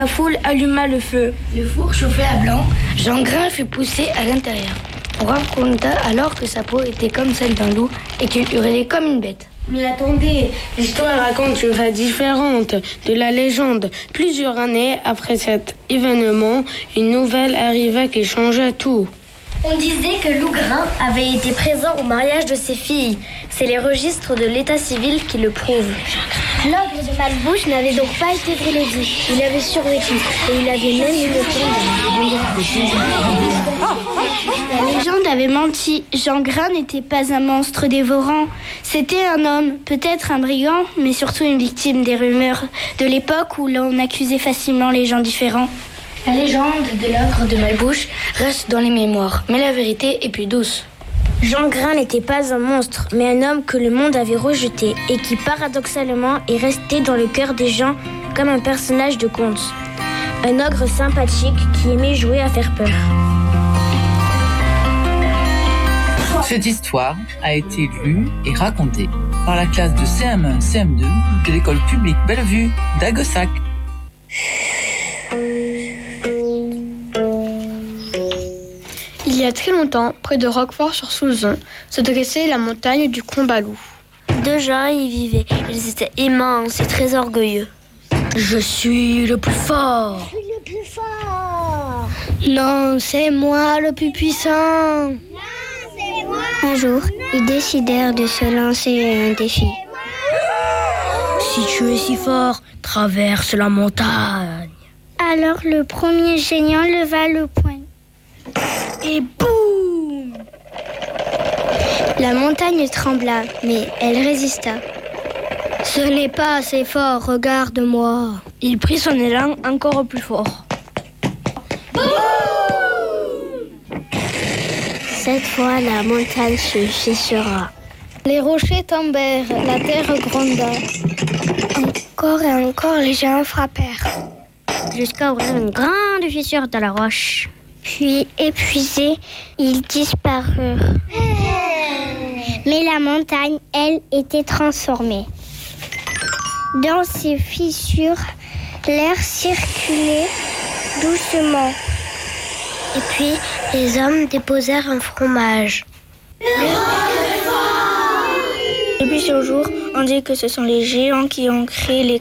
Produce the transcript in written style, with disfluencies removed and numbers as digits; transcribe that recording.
La foule alluma le feu. Le four chauffait à blanc. Jean Grain fut poussé à l'intérieur. On raconta alors que sa peau était comme celle d'un loup et qu'il hurlait comme une bête. Mais attendez, l'histoire raconte une fin différente de la légende. Plusieurs années après cet événement, une nouvelle arriva qui changea tout. On disait que Lougrain avait été présent au mariage de ses filles. C'est les registres de l'état civil qui le prouvent. L'ogre de Malbouche n'avait donc pas été brûlé vif. Il avait survécu et il avait même eu le temps. La légende avait menti. Jean Grain n'était pas un monstre dévorant. C'était un homme, peut-être un brigand, mais surtout une victime des rumeurs de l'époque où l'on accusait facilement les gens différents. La légende de l'ogre de Malbouche reste dans les mémoires, mais la vérité est plus douce. Jean Grain n'était pas un monstre, mais un homme que le monde avait rejeté et qui, paradoxalement, est resté dans le cœur des gens comme un personnage de conte. Un ogre sympathique qui aimait jouer à faire peur. Cette histoire a été lue et racontée par la classe de CM1, CM2 de l'école publique Bellevue d'Aguessac. Il y a très longtemps, près de Roquefort-sur-Soulzon, se dressait la montagne du Combalou. Deux gens y vivaient. Ils étaient immenses et très orgueilleux. Je suis le plus fort. Je suis le plus fort. Non, c'est moi le plus puissant. Non, c'est moi. Un jour, ils décidèrent de se lancer un défi. Si tu es si fort, traverse la montagne. Alors le premier géant leva le poing. Et boum! La montagne trembla, mais elle résista. Ce n'est pas assez fort, regarde-moi. Il prit son élan encore plus fort. Boum! Cette fois, la montagne se fissura. Les rochers tombèrent, la terre gronda. Encore et encore, les géants frappèrent. Jusqu'à ouvrir une grande fissure dans la roche. Puis, épuisés, ils disparurent. Mais la montagne, elle, était transformée. Dans ces fissures, l'air circulait doucement. Et puis, les hommes déposèrent un fromage. Depuis ce jour, on dit que ce sont les géants qui ont créé les